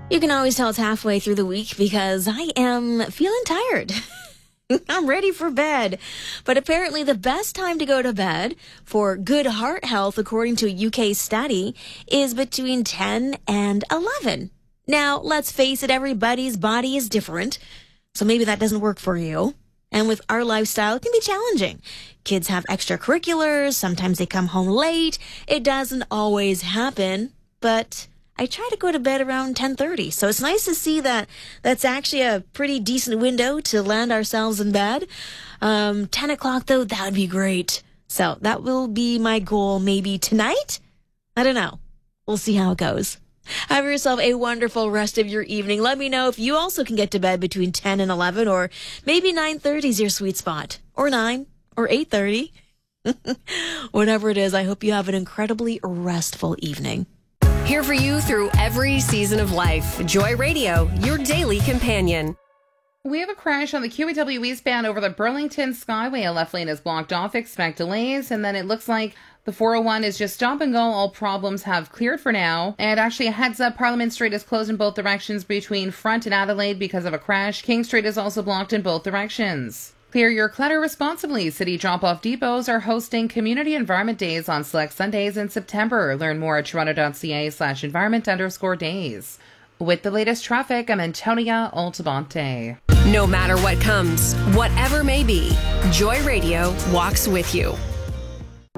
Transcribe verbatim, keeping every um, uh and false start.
You can always tell it's halfway through the week because I am feeling tired. I'm ready for bed. But apparently the best time to go to bed for good heart health, according to a U K study, is between ten and eleven. Now, let's face it, everybody's body is different. So maybe that doesn't work for you. And with our lifestyle, it can be challenging. Kids have extracurriculars. Sometimes they come home late. It doesn't always happen, but I try to go to bed around ten thirty. So it's nice to see that that's actually a pretty decent window to land ourselves in bed. Um, ten o'clock, though, that would be great. So that will be my goal maybe tonight. I don't know. We'll see how it goes. Have yourself a wonderful rest of your evening. Let me know if you also can get to bed between ten and eleven, or maybe nine thirty is your sweet spot, or nine, or eight thirty. Whatever it is, I hope you have an incredibly restful evening. Here for you through every season of life. Joy Radio, your daily companion. We have a crash on the Q E W eastbound over the Burlington Skyway. A left lane is blocked off. Expect delays. And then it looks like the four oh one is just stop and go. All problems have cleared for now. And actually, a heads up, Parliament Street is closed in both directions between Front and Adelaide because of a crash. King Street is also blocked in both directions. Clear your clutter responsibly. City drop-off depots are hosting community environment days on select Sundays in September. Learn more at toronto.ca slash environment underscore days. With the latest traffic, I'm Antonia Altamonte. No matter what comes, whatever may be, Joy Radio walks with you.